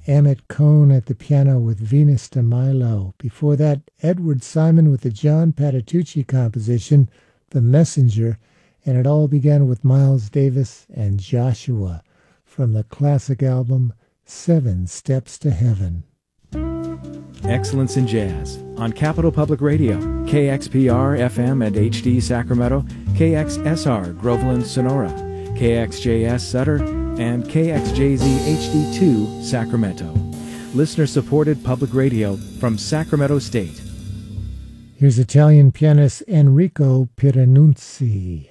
Emmett Cohn at the piano with Venus de Milo. Before that, Edward Simon with the John Patitucci composition, The Messenger, and it all began with Miles Davis and Joshua from the classic album 7 Steps to Heaven. Excellence in Jazz on Capital Public Radio, KXPR FM and HD Sacramento, KXSR Groveland Sonora, KXJS Sutter, and KXJZ HD2 Sacramento. Listener-supported public radio from Sacramento State. Here's Italian pianist Enrico Piranunzi.